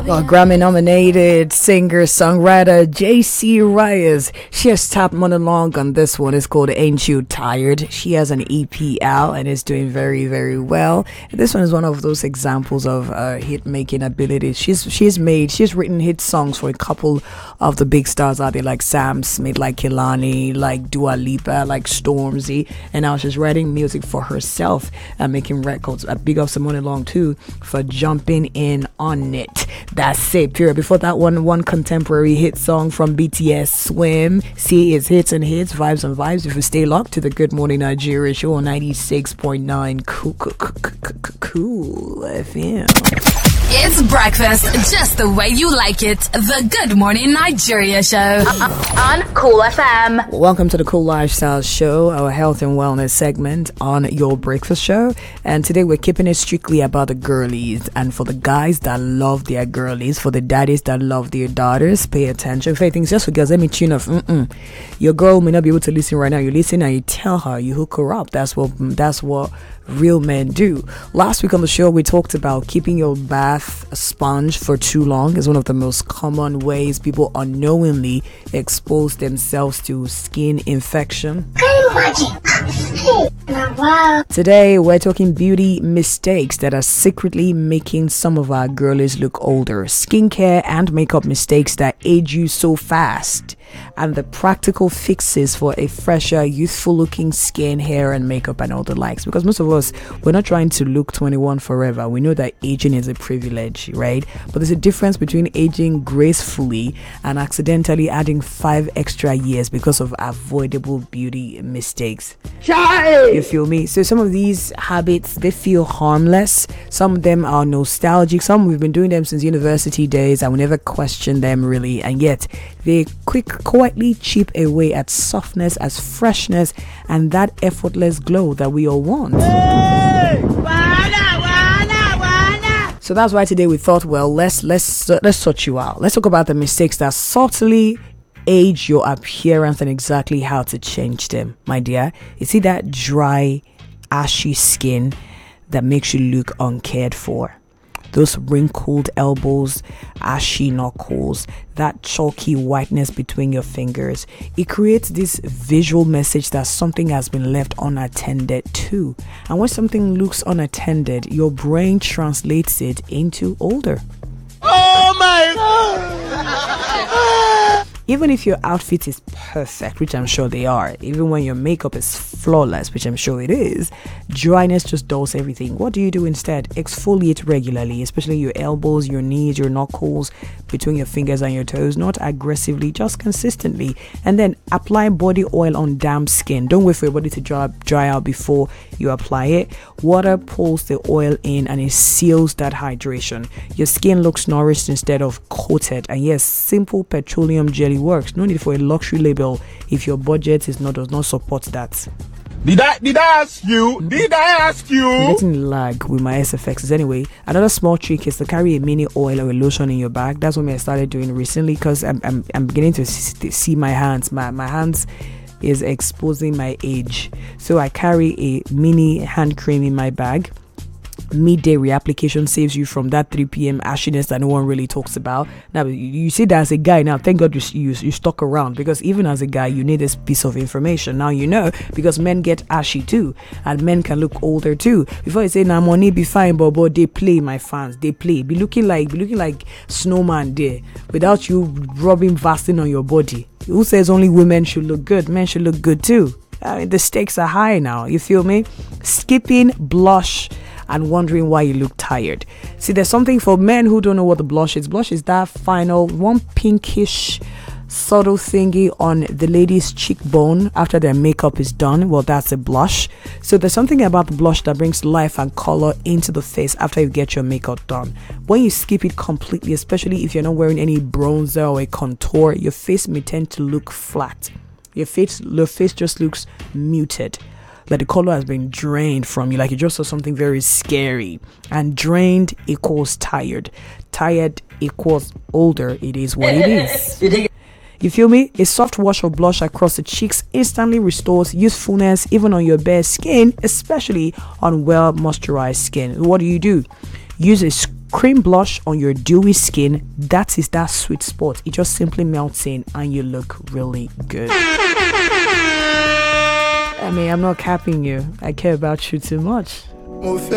Grammy-nominated singer-songwriter JC Reyes. She has tapped monologue on this one. It's called Ain't You Tired. She has an EP out and is doing very, very well. This one is one of those examples of hit-making ability. She's written hit songs for a couple of the big stars out there, like Sam Smith, like Kehlani, like Dua Lipa, like Stormzy, and now she's writing music for herself and making records. Big up Simone Long too for jumping in on it. That's it, period. Before that one contemporary hit song from BTS, Swim. See, it's hits and hits, vibes and vibes. If you stay locked to the Good Morning Nigeria show on 96.9 Cool FM. It's breakfast just the way you like it. The Good Morning Nigeria show on Cool FM. Welcome to the Cool Lifestyle Show, our health and wellness segment on your breakfast show. And today we're keeping it strictly about the girlies. And for the guys that love their girlies, for the daddies that love their daughters, pay attention. For things just for girls, let me tune off. Your girl may not be able to listen right now. You listen and you tell her, you hook her up. That's what real men do. Last week on the show, we talked about keeping your bath sponge for too long is one of the most common ways people unknowingly expose themselves to skin infection. Today, we're talking beauty mistakes that are secretly making some of our girlies look older, skincare and makeup mistakes that age you so fast, and the practical fixes for a fresher, youthful looking skin, hair and makeup and all the likes. Because most of us, we're not trying to look 21 forever. We know that aging is a privilege, right? But there's a difference between aging gracefully and accidentally adding 5 extra years because of avoidable beauty mistakes. You feel me? So some of these habits, they feel harmless. Some of them are nostalgic. Some we've been doing them since university days and we never question them really. And yet they quietly chip away at softness, as freshness, and that effortless glow that we all want. So that's why today we thought, well, let's sort you out. Let's talk about the mistakes that subtly age your appearance and exactly how to change them, my dear. You see that dry, ashy skin that makes you look uncared for? Those wrinkled elbows, ashy knuckles, that chalky whiteness between your fingers. It creates this visual message that something has been left unattended to. And when something looks unattended, your brain translates it into older. Oh my God! Even if your outfit is perfect, which I'm sure they are, even when your makeup is flawless, which I'm sure it is, dryness just dulls everything. What do you do instead? Exfoliate regularly, especially your elbows, your knees, your knuckles, between your fingers and your toes, not aggressively, just consistently. And then apply body oil on damp skin. Don't wait for your body to dry out before you apply it. Water pulls the oil in and it seals that hydration. Your skin looks nourished instead of coated. And yes, simple petroleum jelly works. No need for a luxury label if your budget does not support that. Did I ask you? Did I ask you? I'm getting lag with my SFXs. Anyway, another small trick is to carry a mini oil or a lotion in your bag. That's what I started doing recently because I'm beginning to see my hands. My hands is exposing my age. So I carry a mini hand cream in my bag. Midday reapplication saves you from that 3 p.m. ashiness that no one really talks about. Now, you see that as a guy. Now, thank God you stuck around, because even as a guy, you need this piece of information. Now you know, because men get ashy too, and men can look older too. Before you say, "Nah, money be fine," but they play, my fans. They play. Be looking like snowman there without you rubbing Vaseline on your body. Who says only women should look good? Men should look good too. The stakes are high now. You feel me? Skipping blush and wondering why you look tired. See, there's something for men who don't know what the blush is. Blush is that final one pinkish subtle thingy on the lady's cheekbone after their makeup is done. Well, that's a blush. So there's something about the blush that brings life and color into the face after you get your makeup done. When you skip it completely, especially if you're not wearing any bronzer or a contour, your face may tend to look flat. Your face just looks muted. Like the color has been drained from you, like you just saw something very scary. And drained equals tired. Tired equals older. It is what it is. You feel me? A soft wash of blush across the cheeks instantly restores youthfulness even on your bare skin, especially on well moisturized skin. What do? Use a cream blush on your dewy skin, that is that sweet spot. It just simply melts in and you look really good. I mean, I'm not capping you. I care about you too much.